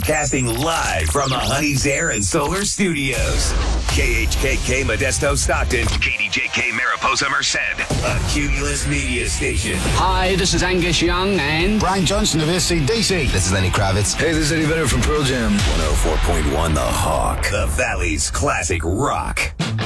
Casting live from the Honey's Air and Solar Studios. KHKK Modesto Stockton. KDJK Mariposa Merced. A Cumulus Media Station. Hi, this is Angus Young and Brian Johnson of AC/DC. This is Lenny Kravitz. Hey, this is Eddie Vedder from Pearl Jam. 104.1 The Hawk. The Valley's classic rock.